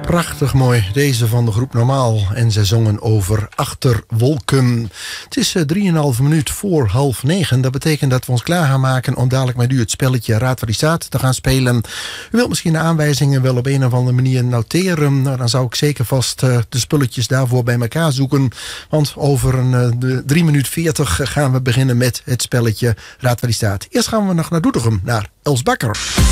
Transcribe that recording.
Prachtig mooi, deze van de groep Normaal. En zij zongen over Achterwolken. Het is 3,5 minuut voor 8:30. Dat betekent dat we ons klaar gaan maken om dadelijk met u het spelletje Raad waar die staat te gaan spelen. U wilt misschien de aanwijzingen wel op een of andere manier noteren. Nou, dan zou ik zeker vast de spulletjes daarvoor bij elkaar zoeken. Want over 3 minuten 40 gaan we beginnen met het spelletje Raad waar die staat. Eerst gaan we nog naar Doetinchem, naar Els Bakker.